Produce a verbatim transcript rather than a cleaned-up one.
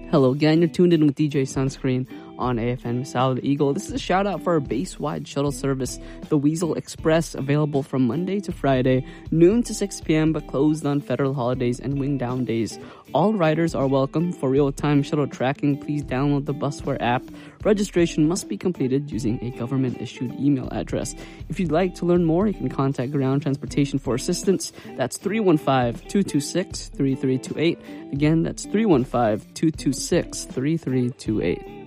Hello again, you're tuned in with D J Sunscreen on A F M Salad Eagle. This is a shout out for our base-wide shuttle service, the Weasel Express, available from Monday to Friday, noon to six p.m., but closed on federal holidays and wing down days. All riders are welcome. For real-time shuttle tracking, please download the Busware app. Registration must be completed using a government-issued email address. If you'd like to learn more, you can contact Ground Transportation for assistance. That's three one five, two two six, three three two eight. Again, that's three one five, two two six, three three two eight.